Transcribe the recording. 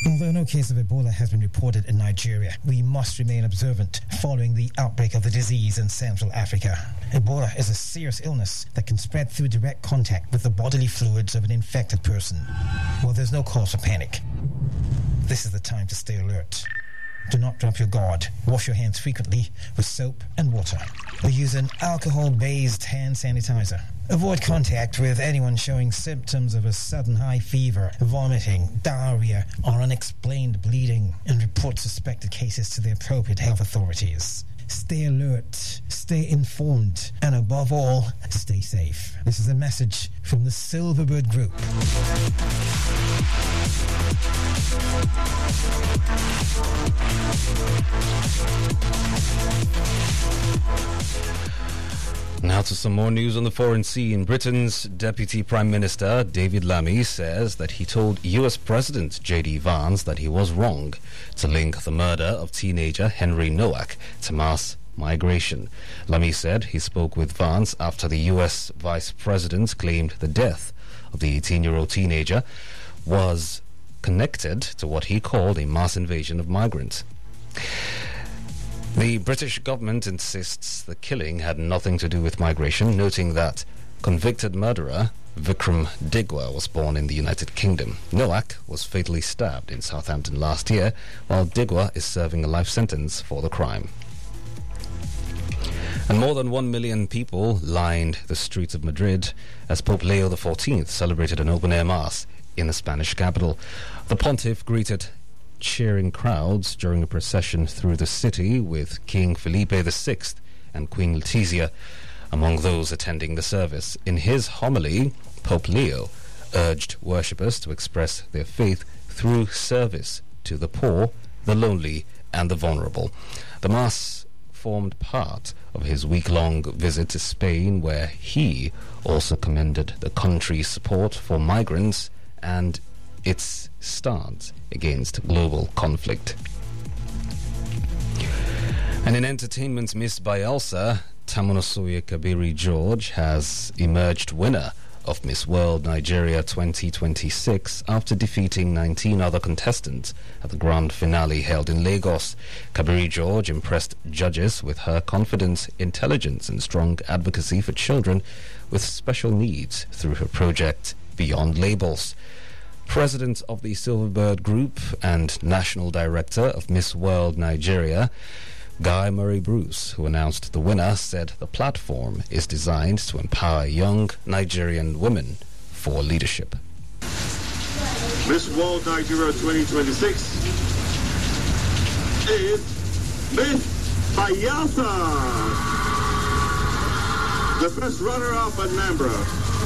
Although no case of Ebola has been reported in Nigeria, we must remain observant following the outbreak of the disease in Central Africa. Ebola is a serious illness that can spread through direct contact with the bodily fluids of an infected person. Well, there's no cause for panic. This is the time to stay alert. Do not drop your guard. Wash your hands frequently with soap and water, or use an alcohol-based hand sanitizer. Avoid contact with anyone showing symptoms of a sudden high fever, vomiting, diarrhea, or unexplained bleeding, and report suspected cases to the appropriate health authorities. Stay alert, stay informed, and above all, stay safe. This is a message from the Silverbird Group. Now to some more news on the foreign scene. Britain's Deputy Prime Minister David Lammy says that he told US President J.D. Vance that he was wrong to link the murder of teenager Henry Nowak to mass migration. Lammy said he spoke with Vance after the US Vice President claimed the death of the 18-year-old teenager was connected to what he called a mass invasion of migrants. The British government insists the killing had nothing to do with migration, noting that convicted murderer Vikram Digwa was born in the United Kingdom. Nowak was fatally stabbed in Southampton last year, while Digwa is serving a life sentence for the crime. And more than 1 million people lined the streets of Madrid as Pope Leo XIV celebrated an open-air mass in the Spanish capital. The pontiff greeted cheering crowds during a procession through the city, with King Felipe VI and Queen Letizia among those attending the service. In his homily, Pope Leo urged worshippers to express their faith through service to the poor, the lonely, and the vulnerable. The Mass formed part of his week-long visit to Spain, where he also commended the country's support for migrants and its stance against global conflict. And in entertainment, Miss Bayelsa, Tamunosoye Kabiri George has emerged winner of Miss World Nigeria 2026 after defeating 19 other contestants at the grand finale held in Lagos. Kabiri George impressed judges with her confidence, intelligence, and strong advocacy for children with special needs through her project Beyond Labels. President of the Silverbird Group and National Director of Miss World Nigeria, Guy Murray Bruce, who announced the winner, said the platform is designed to empower young Nigerian women for leadership. Miss World Nigeria 2026 is Miss Bayelsa. The first runner-up at Nambra